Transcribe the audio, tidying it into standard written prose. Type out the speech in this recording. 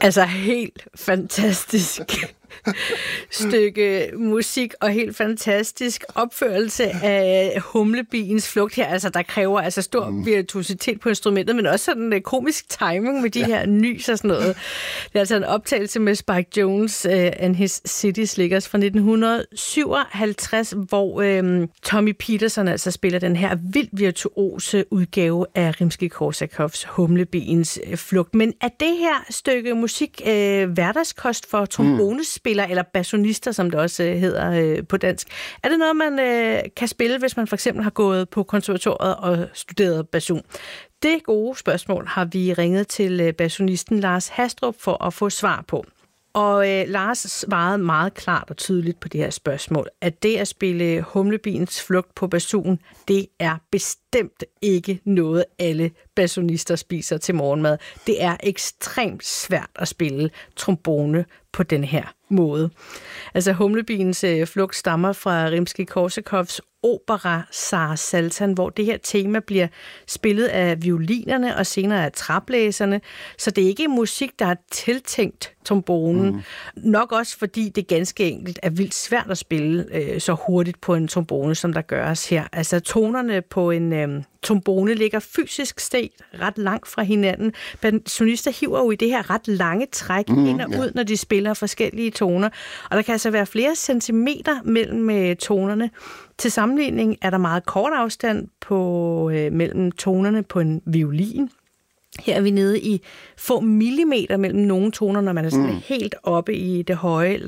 Altså helt fantastisk stykke musik og helt fantastisk opførelse af humlebiens flugt her. Altså, der kræver altså stor virtuositet på instrumentet, men også sådan en komisk timing med de her nys og sådan noget. Det er altså en optagelse med Spike Jones and His City Slickers fra 1957, hvor Tommy Peterson altså spiller den her vildt virtuose udgave af Rimskij-Korsakovs humlebiens flugt. Men er det her stykke musik hverdagskost for trombonespillere eller bassonister, som det også hedder på dansk? Er det noget, man kan spille, hvis man for eksempel har gået på konservatoriet og studeret basson? Det gode spørgsmål har vi ringet til bassonisten Lars Hastrup for at få svar på. Og Lars svarede meget klart og tydeligt på det her spørgsmål, at det at spille humlebiens flugt på basson, det er bestemt ikke noget, alle bassonister spiser til morgenmad. Det er ekstremt svært at spille trombone på den her måde. Altså humlebiens flugt stammer fra Rimskij-Korsakovs opera Zar Saltan, hvor det her tema bliver spillet af violinerne og senere af traplæserne. Så det er ikke musik, der er tiltænkt trombonen. Nok også fordi det ganske enkelt er vildt svært at spille så hurtigt på en trombone, som der gøres her. Altså tonerne på en trombone ligger fysisk set ret langt fra hinanden. Bassonister hiver jo i det her ret lange træk ind og ud, når de spiller forskellige toner. Og der kan altså være flere centimeter mellem tonerne. Til sammenligning er der meget kort afstand mellem tonerne på en violin. Her er vi nede i få millimeter mellem nogle toner, når man er sådan helt oppe i det høje